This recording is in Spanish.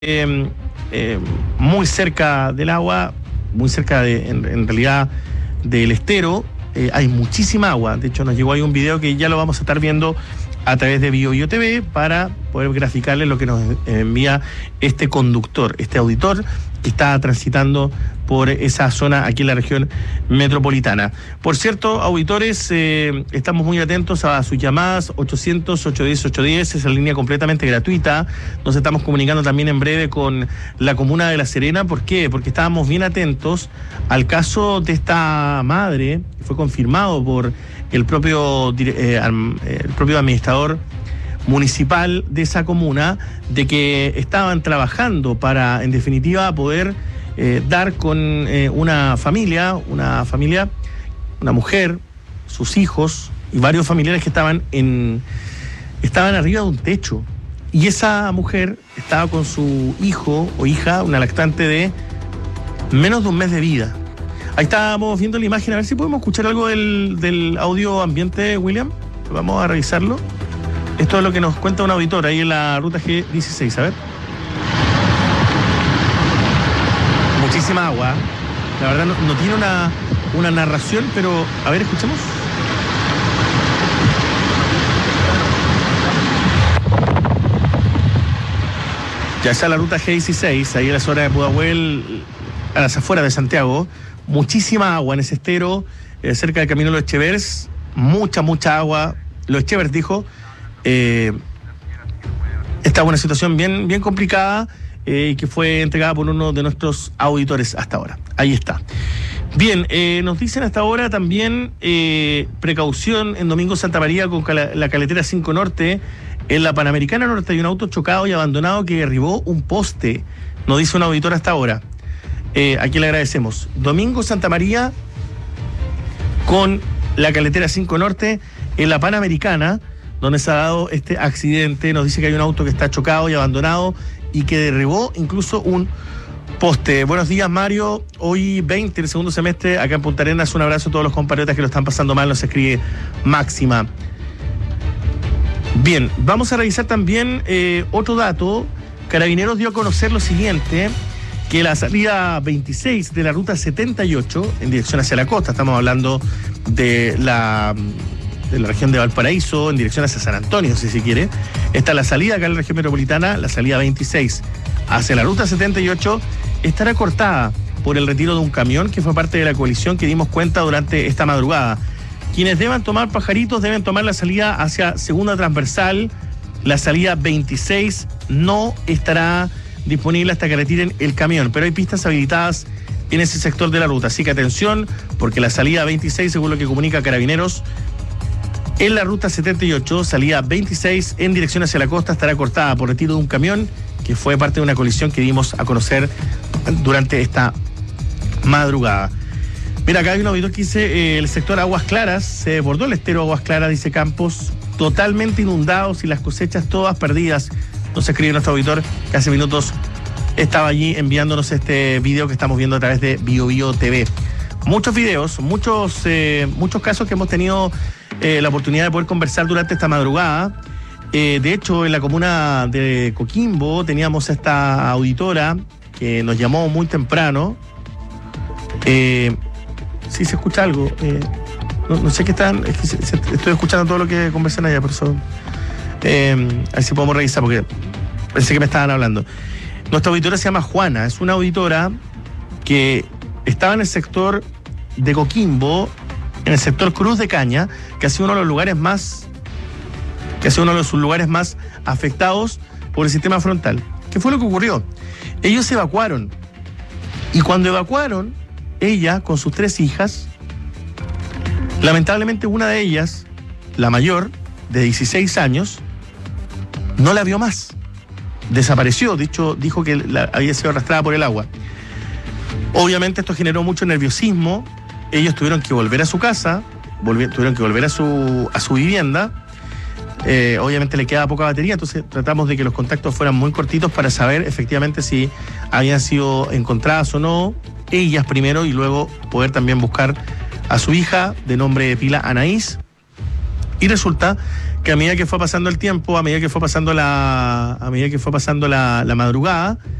muy cerca del agua, muy cerca en realidad del estero. Hay muchísima agua. De hecho, nos llegó ahí un video que ya lo vamos a estar viendo a través de BioBio TV para poder graficarles lo que nos envía este conductor, este auditor que está transitando por esa zona aquí en la región metropolitana. Por cierto, auditores, estamos muy atentos a sus llamadas, 800-810-810, esa línea completamente gratuita. Nos estamos comunicando también en breve con la comuna de La Serena. ¿Por qué? Porque estábamos bien atentos al caso de esta madre, que fue confirmado por el propio administrador municipal de esa comuna, de que estaban trabajando para, en definitiva, poder dar con una mujer, sus hijos y varios familiares que estaban arriba de un techo. Y esa mujer estaba con su hijo o hija, una lactante de menos de un mes de vida. Ahí estábamos viendo la imagen, a ver si podemos escuchar algo del audio ambiente, William. Vamos a revisarlo. Esto es lo que nos cuenta un auditor ahí en la ruta G16, a ver. Muchísima agua. La verdad no tiene una narración, pero a ver, escuchemos. Ya está la ruta G16, ahí en la zona de Pudahuel, a las afueras de Santiago. Muchísima agua en ese estero, cerca del camino de los Echevers. Mucha agua. Los Echevers dijo. Esta es una situación bien complicada y que fue entregada por uno de nuestros auditores hasta ahora. Ahí está. Bien, nos dicen hasta ahora también precaución en Domingo Santa María con la carretera 5 Norte. En la Panamericana Norte hay un auto chocado y abandonado que derribó un poste. Nos dice un auditor hasta ahora. Aquí le agradecemos. Domingo Santa María con la carretera 5 Norte en la Panamericana, donde se ha dado este accidente. Nos dice que hay un auto que está chocado y abandonado y que derribó incluso un poste. Buenos días, Mario. Hoy 20 del segundo semestre acá en Punta Arenas. Un abrazo a todos los compatriotas que lo están pasando mal. Nos escribe Máxima. Bien, vamos a revisar también otro dato. Carabineros dio a conocer lo siguiente, que la salida 26 de la ruta 78 en dirección hacia la costa, estamos hablando de la región de Valparaíso, en dirección hacia San Antonio, si se quiere. Está la salida acá en la región metropolitana, la salida 26 hacia la ruta 78, estará cortada por el retiro de un camión que fue parte de la colisión que dimos cuenta durante esta madrugada. Quienes deban tomar Pajaritos deben tomar la salida hacia segunda transversal. La salida 26 no estará disponible hasta que retiren el camión, pero hay pistas habilitadas en ese sector de la ruta, así que atención, porque la salida 26, según lo que comunica Carabineros, en la ruta 78, salida 26 en dirección hacia la costa, estará cortada por retiro de un camión que fue parte de una colisión que dimos a conocer durante esta madrugada. Mira, acá hay un auditor que dice, el sector Aguas Claras, se desbordó el estero Aguas Claras, dice Campos, totalmente inundados y las cosechas todas perdidas. Nos escribe nuestro auditor que hace minutos estaba allí enviándonos este video que estamos viendo a través de BioBio TV. Muchos videos, muchos casos que hemos tenido la oportunidad de poder conversar durante esta madrugada. De hecho, en la comuna de Coquimbo teníamos a esta auditora que nos llamó muy temprano. Sí, se escucha algo. No sé qué están. Es que estoy escuchando todo lo que conversan allá, por eso. A ver si podemos revisar, porque pensé que me estaban hablando. Nuestra auditora se llama Juana, es una auditora que estaba en el sector de Coquimbo, en el sector Cruz de Caña, que ha sido uno de sus lugares más afectados por el sistema frontal. ¿Qué fue lo que ocurrió? Ellos se evacuaron, y cuando evacuaron, ella con sus 3 hijas, lamentablemente una de ellas, la mayor, de 16 años, no la vio más. Desapareció, dijo que había sido arrastrada por el agua. Obviamente esto generó mucho nerviosismo. Ellos tuvieron que volver a su casa, tuvieron que volver a su vivienda. Obviamente le queda poca batería, entonces tratamos de que los contactos fueran muy cortitos para saber efectivamente si habían sido encontradas o no, ellas primero, y luego poder también buscar a su hija de nombre Pila Anaís. Y resulta que a medida que fue pasando el tiempo, a medida que fue pasando la madrugada,